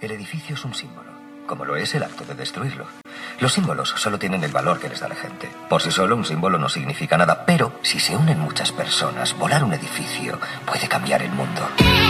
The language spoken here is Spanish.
El edificio es un símbolo, como lo es el acto de destruirlo. Los símbolos solo tienen el valor que les da la gente. Por sí solo, un símbolo no significa nada, pero si se unen muchas personas, volar un edificio puede cambiar el mundo.